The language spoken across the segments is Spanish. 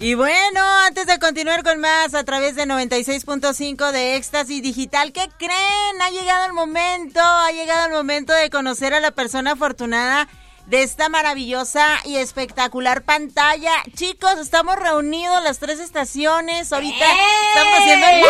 Y bueno, antes de continuar con más a través de 96.5 de Éxtasis Digital, ¿qué creen? Ha llegado el momento de conocer a la persona afortunada de esta maravillosa y espectacular pantalla. Chicos, estamos reunidos las 3 estaciones. Ahorita estamos haciendo el...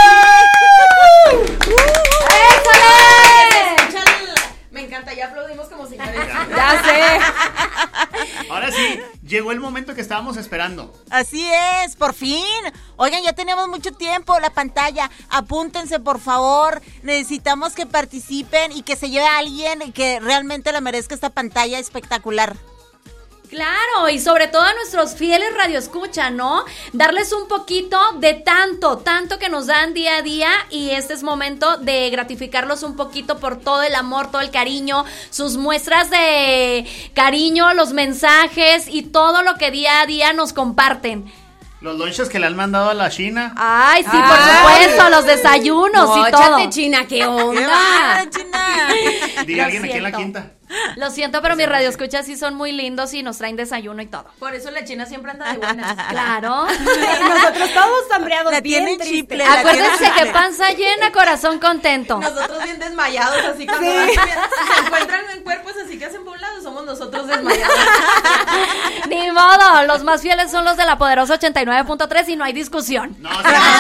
Me encanta, ya aplaudimos como señores. Ya sé. Ahora sí, llegó el momento que estábamos esperando. Así es, por fin. Oigan, ya tenemos mucho tiempo la pantalla. Apúntense, por favor. Necesitamos que participen y que se lleve a alguien que realmente le merezca esta pantalla espectacular. Claro, y sobre todo a nuestros fieles radioescucha, ¿no? Darles un poquito de tanto que nos dan día a día, y este es momento de gratificarlos un poquito por todo el amor, todo el cariño, sus muestras de cariño, los mensajes y todo lo que día a día nos comparten. Los lunches que le han mandado a la China. Ay, sí, por supuesto, los desayunos y todo. Échate, China, ¿qué onda? ¡Qué bárbara, China! Diga alguien aquí en la quinta. Lo siento, pero mis radioescuchas sí son muy lindos y nos traen desayuno y todo. Por eso la China siempre anda de buenas. Claro. Nosotros todos hambreados, La bien tienen tristes. chiple. Acuérdense que panza llena, corazón contento. Nosotros bien desmayados, así cuando se encuentran en cuerpos así que hacen por un lado, somos nosotros desmayados. Ni modo, los más fieles son los de la poderosa 89.3 y no hay discusión. No, No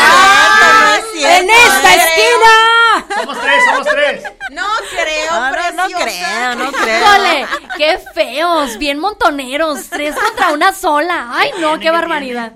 es cierto. ¡En esta esquina! Somos tres. No creo, preciosa. No creo. ¡Híjole! ¡Qué feos! Bien montoneros. 3 contra una sola. ¡Ay, no! ¡Qué barbaridad!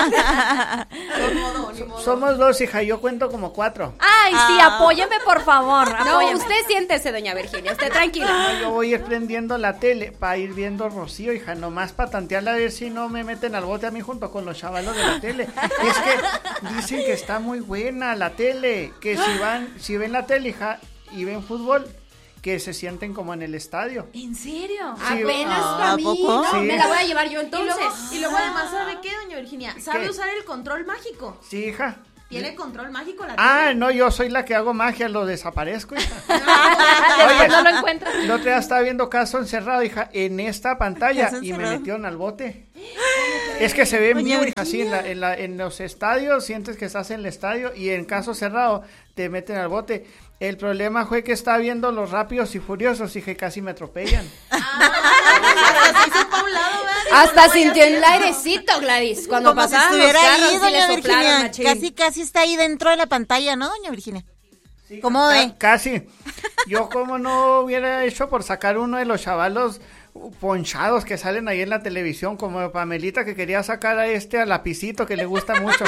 Ni modo. Somos 2, hija, yo cuento como 4. ¡Ay, sí! Apóyeme, por favor. No, Apóyeme. usted siéntese, doña Virginia, usted tranquila. No, yo voy a ir prendiendo la tele para ir viendo Rocío, hija, nomás para tantearla a ver si no me meten al bote a mí junto con los chavalos de la tele. Es que dicen que está muy buena la tele, que si ven la tele, hija, y ven fútbol, que se sienten como en el estadio. ¿En serio? Sí, Apenas ¿a para mí. poco? No, Sí. me la voy a llevar yo entonces. Y luego además, ¿sabe qué, doña Virginia? ¿Sabe ¿Qué? usar el control mágico? Sí, hija. ¿Tiene control mágico la Ah, no, yo soy la que hago magia, lo desaparezco, hija. Después no lo encuentras. El otro día estaba viendo Caso Encerrado, hija, en esta pantalla, ¿Caso y me Encerrado? metieron al bote. Es que se ve en Doña vivo, hija, así Virginia. en los estadios, sientes que estás en el estadio, y en Caso Cerrado te meten al bote. El problema fue que estaba viendo Los Rápidos y Furiosos, y que casi me atropellan. Hasta sintió el airecito, Gladys, cuando Como si pasaban los estuviera carros ahí, y le doña soplaron, Virginia. machín. Casi está ahí dentro de la pantalla, ¿no, doña Virginia? Sí, ¿Cómo ve? Casi. Yo como no hubiera hecho por sacar uno de los chavalos ponchados que salen ahí en la televisión, como Pamelita que quería sacar a Lapicito, que le gusta mucho.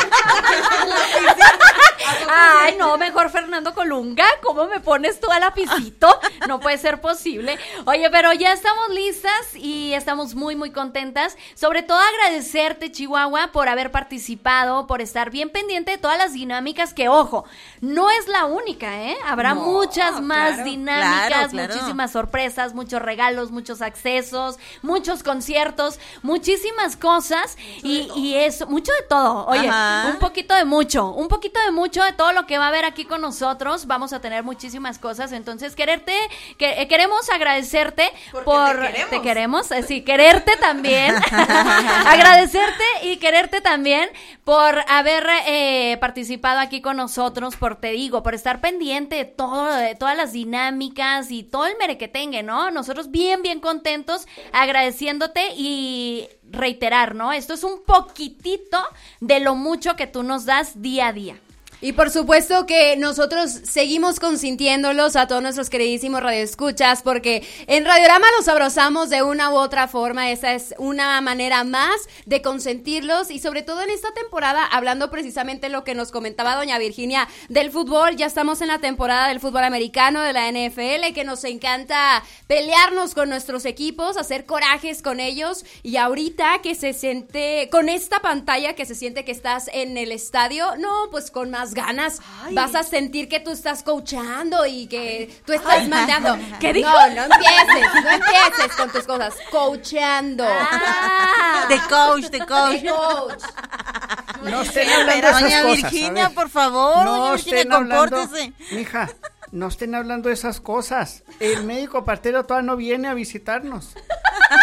Ay, no, mejor Fernando Colunga. ¿Cómo me pones tú a lapicito? No puede ser posible. Oye, pero ya estamos listas y estamos muy, muy contentas. Sobre todo agradecerte, Chihuahua, por haber participado, por estar bien pendiente de todas las dinámicas que, ojo, no es la única, ¿eh? Habrá muchas más claro, dinámicas, claro. muchísimas sorpresas, muchos regalos, muchos accesos, muchos conciertos, muchísimas cosas y eso, mucho de todo. Oye, Ajá. un poquito de mucho de todo lo que va a haber aquí con nosotros. Vamos a tener muchísimas cosas, entonces queremos agradecerte te queremos. Quererte también, agradecerte y quererte también por haber participado aquí con nosotros, por estar pendiente de todas las dinámicas y todo el merequetengue, ¿no? Nosotros bien contentos, agradeciéndote y reiterar, ¿no? Esto es un poquitito de lo mucho que tú nos das día a día. Y por supuesto que nosotros seguimos consintiéndolos a todos nuestros queridísimos radioescuchas, porque en Radiorama los abrazamos de una u otra forma. Esa es una manera más de consentirlos, y sobre todo en esta temporada, hablando precisamente lo que nos comentaba doña Virginia del fútbol. Ya estamos en la temporada del fútbol americano, de la NFL, que nos encanta pelearnos con nuestros equipos, hacer corajes con ellos, y ahorita que se siente con esta pantalla, que se siente que estás en el estadio, no, pues con más ganas. Ay. Vas a sentir que tú estás coachando y que tú estás mandando. ¿Qué dijo? No empieces con tus cosas. Coachando. De coach. De coach. No estén hablando de esas Doña cosas, Virginia, a ver. por favor, No doña Virginia, estén hablando, compórtese. mija, no estén hablando de esas cosas. El médico partero todavía no viene a visitarnos.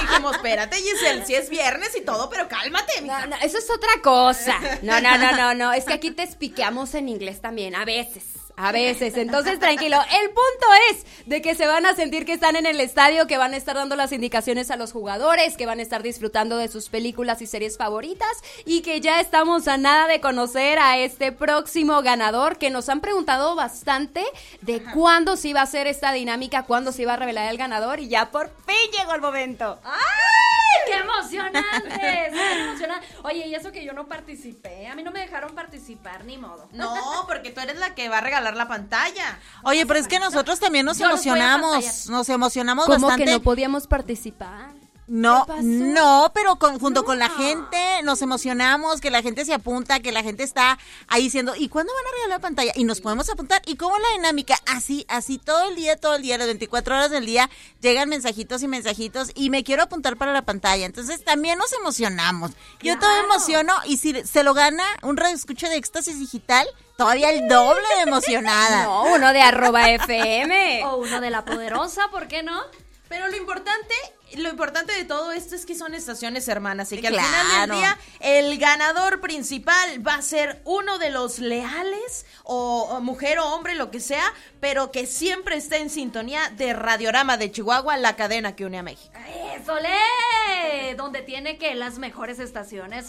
dijimos, espérate, Giselle, si es viernes y todo, pero cálmate, mija. No, eso es otra cosa. No. Es que aquí te espiqueamos en inglés también, a veces. Entonces tranquilo, el punto es de que se van a sentir que están en el estadio, que van a estar dando las indicaciones a los jugadores, que van a estar disfrutando de sus películas y series favoritas y que ya estamos a nada de conocer a este próximo ganador, que nos han preguntado bastante de cuándo se iba a hacer esta dinámica, cuándo se iba a revelar el ganador y ya por fin llegó el momento. ¡Ay, qué emocionante! Oye, y eso que yo no participé, a mí no me dejaron participar, ni modo. No, porque tú eres la que va a regalar la pantalla. Oye, pero es que nosotros también nos Yo no voy a emocionamos ¿Cómo bastante. que no podíamos participar? No, ¿Qué pasó? no, pero junto con la gente nos emocionamos, que la gente se apunta, que la gente está ahí diciendo, ¿y cuándo van a regalar la pantalla? Y nos podemos apuntar. ¿Y cómo es la dinámica? Así todo el día, las 24 horas del día, llegan mensajitos y me quiero apuntar para la pantalla. Entonces también nos emocionamos. Yo todo me emociono y si se lo gana un radioescucha de Éxtasis Digital, todavía el doble de emocionada. No, uno de @FM. O uno de La Poderosa, ¿por qué no? Pero lo importante de todo esto es que son estaciones hermanas y que al Claro. final del día el ganador principal va a ser uno de los leales o mujer o hombre, lo que sea, pero que siempre esté en sintonía de Radiorama de Chihuahua, la cadena que une a México. ¡Eso donde tiene que las mejores estaciones.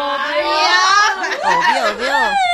Obvio.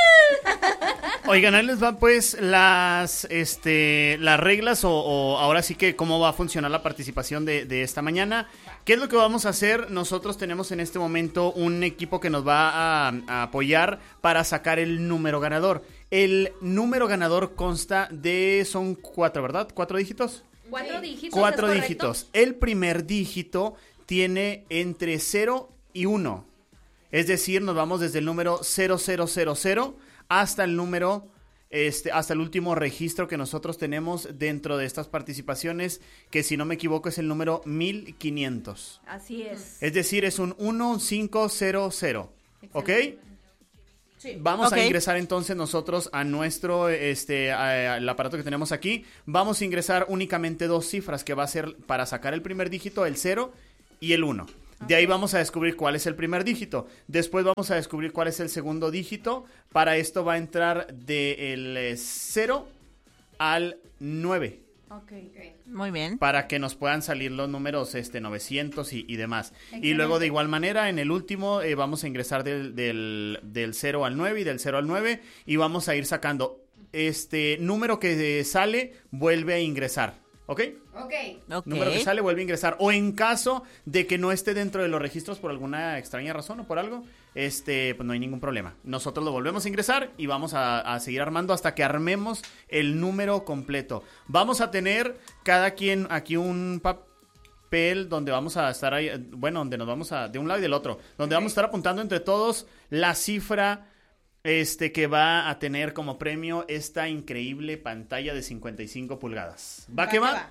Oigan, ahí les van pues las reglas o ahora sí que cómo va a funcionar la participación de esta mañana. ¿Qué es lo que vamos a hacer? Nosotros tenemos en este momento un equipo que nos va a apoyar para sacar el número ganador. El número ganador consta son 4, ¿verdad? ¿4 dígitos? 4 dígitos. 4 ¿es dígitos. El primer dígito tiene entre 0 y 1. Es decir, nos vamos desde el número 0000 hasta el número, hasta el último registro que nosotros tenemos dentro de estas participaciones, que si no me equivoco es el número 1500. Así es. Es decir, es un 1500. ¿Ok? Sí. Vamos Ok. a ingresar entonces nosotros a nuestro, al aparato que tenemos aquí. Vamos a ingresar únicamente 2 cifras, que va a ser para sacar el primer dígito, el 0 y el 1. De ahí vamos a descubrir cuál es el primer dígito. Después vamos a descubrir cuál es el segundo dígito. Para esto va a entrar del 0 al 9. Muy bien. Para que nos puedan salir los números 900 y demás. Y luego de igual manera en el último vamos a ingresar del 0 al 9 y del 0 al 9 y vamos a ir sacando número que sale, vuelve a ingresar. ¿Ok? Ok. Número que sale, vuelve a ingresar. O en caso de que no esté dentro de los registros por alguna extraña razón o por algo, pues no hay ningún problema. Nosotros lo volvemos a ingresar y vamos a seguir armando hasta que armemos el número completo. Vamos a tener cada quien aquí un papel donde vamos a estar ahí, donde nos vamos de un lado y del otro, donde vamos a estar apuntando entre todos la cifra que va a tener como premio esta increíble pantalla de 55 pulgadas. ¿Va que va?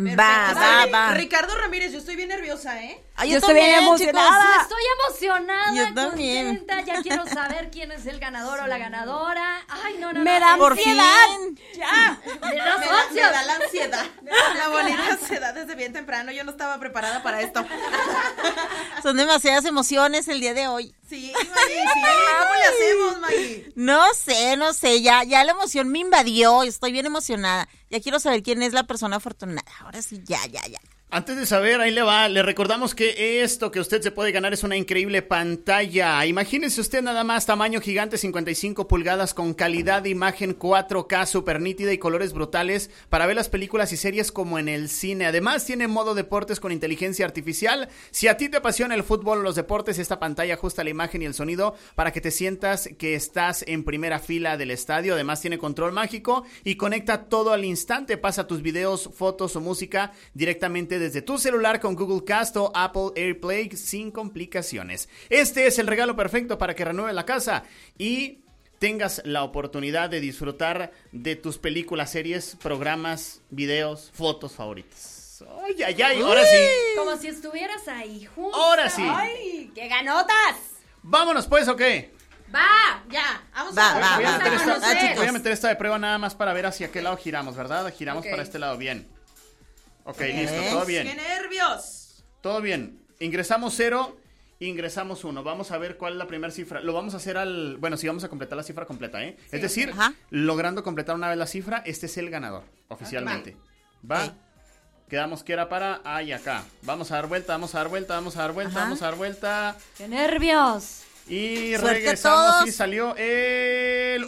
Va. Ricardo Ramírez, yo estoy bien nerviosa, ¿eh? Ay, Yo estoy bien también, emocionada. chicos. Estoy emocionada, Yo también. contenta, ya quiero saber quién es el ganador o la ganadora. Ay, no. Me da Por ansiedad. fin. Ya. De los Me socios. da la ansiedad. La bonita ansiedad desde bien temprano. Yo no estaba preparada para esto. Son demasiadas emociones el día de hoy. Sí, Maggie, sí. ¿Cómo le hacemos, Maggie? No sé, ya la emoción me invadió, estoy bien emocionada. Ya quiero saber quién es la persona afortunada. Ahora sí, ya. Antes de saber, ahí le va, le recordamos que esto que usted se puede ganar es una increíble pantalla. Imagínese usted nada más, tamaño gigante, 55 pulgadas con calidad de imagen 4K super nítida y colores brutales para ver las películas y series como en el cine. Además tiene modo deportes con inteligencia artificial. Si a ti te apasiona el fútbol o los deportes, esta pantalla ajusta la imagen y el sonido para que te sientas que estás en primera fila del estadio. Además tiene control mágico y conecta todo al instante. Pasa tus videos, fotos o música directamente desde tu celular con Google Cast o Apple AirPlay sin complicaciones. Este es el regalo perfecto para que renueve la casa y tengas la oportunidad de disfrutar de tus películas, series, programas, videos, fotos favoritas. Ay, ahora sí. Como si estuvieras ahí, justo. Ahora sí. ¡Ay, qué ganotas! Vámonos pues, ¿o qué? ¡Va! Ya, vamos Va, a va, Voy a va, meter va. esta- Ah, chicos. voy a meter esta de prueba nada más para ver hacia qué lado giramos, ¿verdad? Giramos Ok. para este lado, bien. Ok, Ok. listo, todo ¡Qué bien. nervios! Todo bien. Ingresamos 0, ingresamos 1. Vamos a ver cuál es la primera cifra. Lo vamos a hacer bueno, sí, vamos a completar la cifra completa, ¿eh? Sí. Es decir, Ajá. logrando completar una vez la cifra, este es el ganador, oficialmente. ¿Va? Ok. Quedamos que era para acá. Vamos a dar vuelta, vamos a dar vuelta, vamos a dar vuelta, Ajá. vamos a dar vuelta. ¡Qué nervios! Y Suerte a regresamos todos. y salió el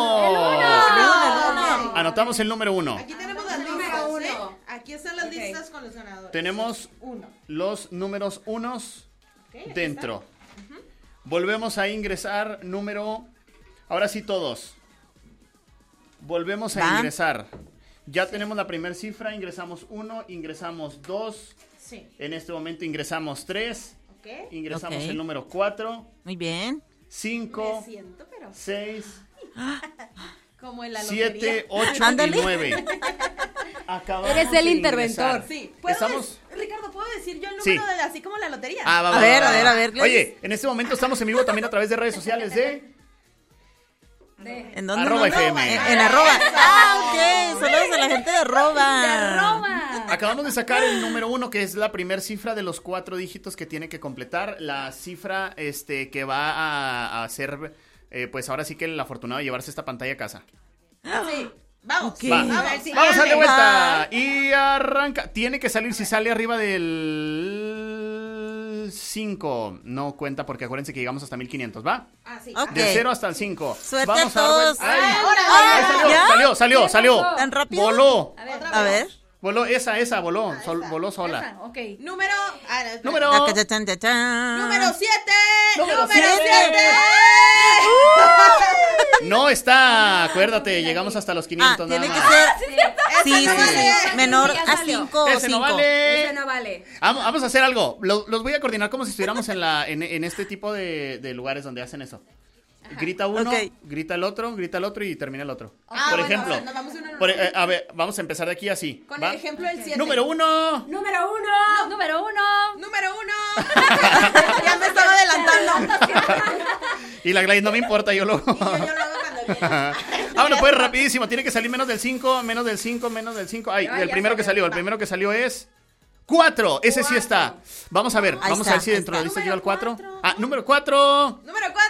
1. Anotamos el número 1. Aquí tenemos las listas, ¿eh? Aquí están las listas con los ganadores. Tenemos Uno. los números 1 aquí dentro. Volvemos a ingresar ahora sí todos. Volvemos a Va. ingresar. Ya tenemos la primera cifra, ingresamos 1, ingresamos 2. Sí. En este momento ingresamos 3. ¿Ok? Ingresamos Ok. el número 4, Muy bien. 5, Me siento, pero 6, como en la lotería. 7, 8 y Ándale. 9. Acabamos Eres el de interventor. ingresar. Sí. ¿Puedo Estamos... Ricardo, ¿puedo decir yo el Sí. número de así como la lotería? Ah, va, A va, ver, va, a va. ver, a ver, Gladys. Oye, en este momento estamos en vivo también a través de redes sociales de... ¿En dónde? Arroba no? FM. En arroba. Ah, ok. Saludos a la gente de arroba. ¡Roma! Acabamos de sacar el número 1, que es la primera cifra de los 4 dígitos que tiene que completar. La cifra que va a hacer, pues ahora sí que el afortunado de llevarse esta pantalla a casa. Sí. Vamos. Ok. Va. Vamos. Vamos a darle Va. vuelta. Y arranca. Tiene que salir, si sale arriba del 5. No cuenta porque acuérdense que llegamos hasta 1500, ¿va? Ah, sí. Ok. De 0 hasta el 5. Suerte Vamos a dar todos. vuelta. ¡Ay! Ahora, ¡Ay, ¿Ya? salió! ¿Tan rápido? Voló. A ver. Voló, esa, voló. Voló sola. Esa, ok. Número. Número. Tachan, tachan. Número 7. Número Número siete. 7. No está, acuérdate, llegamos hasta los 500 tiene nada que más. ser. Sí, no sí, vale. sí. Menor Ya a salió. 5 o Ese no 5. vale. Ese no vale. Vamos a hacer algo. Los voy a coordinar como si estuviéramos en este tipo de lugares donde hacen eso. Grita uno, Ok. grita el otro y termina el otro. Ah, por bueno, ejemplo, o sea, nos vamos uno en uno. a ver, vamos a empezar de aquí así. Con ¿va? el ejemplo del 7. Número 1. Número 1. Número 1. Número 1. Ya me estaba adelantando. Y la Gladys, no me importa, yo lo... Y yo lo hago cuando viene. Vámonos pues rapidísimo, tiene que salir menos del 5, menos del 5, menos del 5. Ay, Ay, el ya primero que salió. salió, el primero que salió es 4. Ese sí está. Vamos a ver, Ahí vamos está, a ver si ahí dentro de la está. lista lleva el 4. Número Ah, número 4. Número 4.